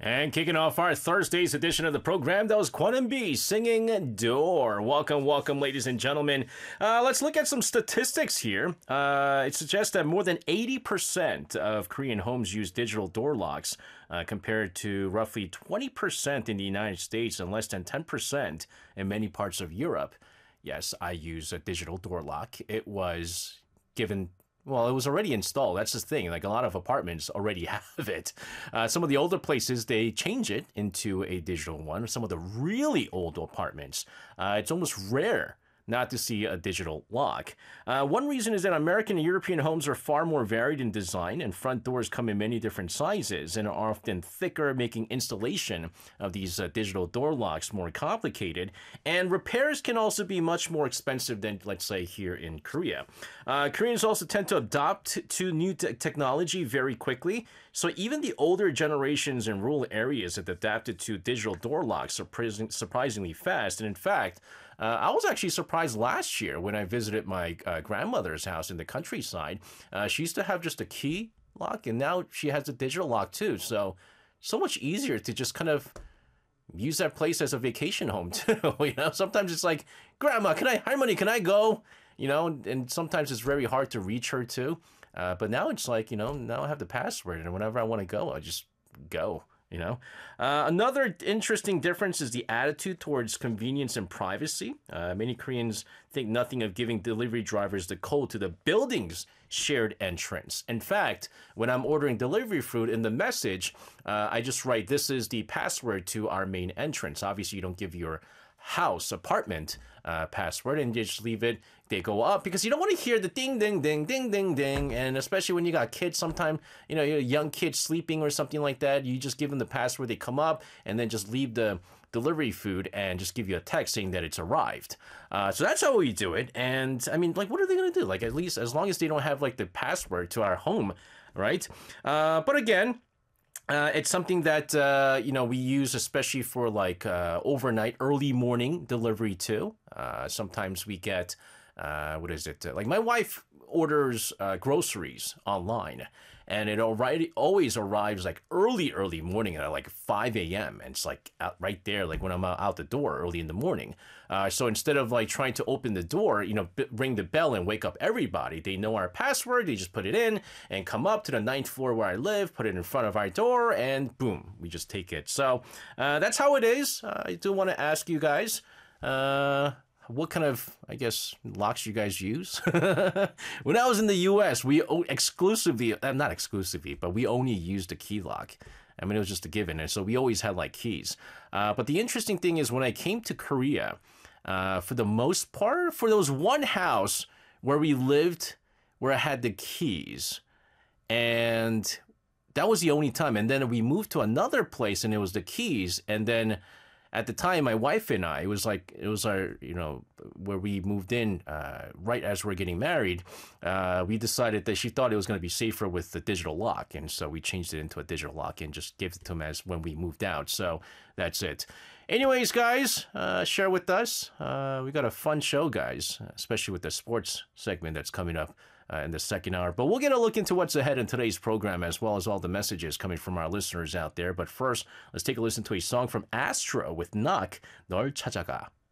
And kicking off our Thursday's edition of the program, that was Kwon B singing Door. Welcome, ladies and gentlemen. Let's look at some statistics here. It suggests that more than 80% of Korean homes use digital door locks, compared to roughly 20% in the United States and less than 10% in many parts of Europe. Yes, I use a digital door lock. It was given. Well, it was already installed. That's the thing. Like a lot of apartments already have it. Some of the older places, they change it into a digital one. Some of the really old apartments, it's almost rare not to see a digital lock. One reason is that American and European homes are far more varied in design, and front doors come in many different sizes and are often thicker, making installation of these digital door locks more complicated. And repairs can also be much more expensive than, let's say, here in Korea. Koreans also tend to adopt to new technology very quickly. So even the older generations in rural areas have adapted to digital door locks surprisingly fast. And in fact, I was actually surprised last year when I visited my grandmother's house in the countryside. She used to have just a key lock, and now she has a digital lock too. So much easier to just kind of use that place as a vacation home too. Sometimes it's like, Grandma, Harmony, can I go? And sometimes it's very hard to reach her too. But now it's like, now I have the password, and whenever I want to go, I just go. Another interesting difference is the attitude towards convenience and privacy. Many Koreans think nothing of giving delivery drivers the code to the building's shared entrance. In fact, when I'm ordering delivery food in the message, I just write, this is the password to our main entrance. Obviously, you don't give your apartment password, and you just leave it. They go up because you don't want to hear the ding, ding, ding, ding, ding, ding. And especially when you got kids, sometimes, you're a young kid sleeping or something like that. You just give them the password, they come up, and then just leave the delivery food and just give you a text saying that it's arrived. So that's how we do it. And I mean, what are they going to do? At least as long as they don't have the password to our home, right? But again, it's something that, we use especially for overnight, early morning delivery too. Sometimes we get, my wife orders groceries online, and it always arrives early morning at 5 a.m. And it's right there, when I'm out the door early in the morning. So instead of trying to open the door, ring the bell and wake up everybody, they know our password. They just put it in and come up to the 9th floor where I live, put it in front of our door, and boom, we just take it. So that's how it is. I do want to ask you guys, what kind of, locks you guys use? When I was in the U.S., we exclusively, not exclusively, but we only used a key lock. I mean, it was just a given. And so we always had keys. But the interesting thing is when I came to Korea, for the most part, for those one house where we lived, where I had the keys, and that was the only time. And then we moved to another place and it was the keys. And then at the time, my wife and I, it was our, where we moved in right as we're getting married, we decided that she thought it was going to be safer with the digital lock. And so we changed it into a digital lock and just gave it to him as when we moved out. So that's it. Anyways, guys, share with us. We got a fun show, guys, especially with the sports segment that's coming up in the second hour. But we'll get a look into what's ahead in today's program, as well as all the messages coming from our listeners out there. But first, let's take a listen to a song from Astro with Knock, 널 찾아가.